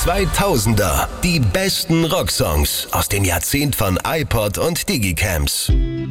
2000er. Die besten Rocksongs aus dem Jahrzehnt von iPod und Digicams.